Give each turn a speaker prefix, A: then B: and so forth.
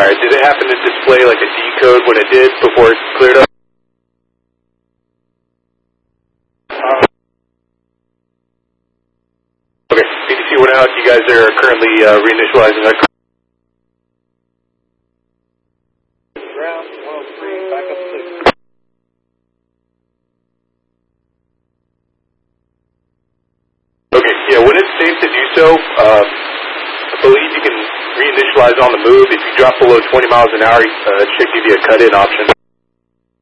A: Alright, did it happen to display like a D code when it did before it cleared up? Okay, PDC went out. You guys are currently reinitializing that. Ground 103, back up 6. Okay, yeah, when it's safe to do so, I believe you can reinitialize on the move. If you drop below 20 miles an hour, it should give you a cut-in option.